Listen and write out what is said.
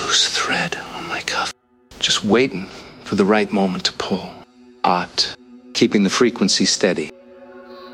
loose thread on my cuff. Just waiting for the right moment to pull. Art. Keeping the frequency steady.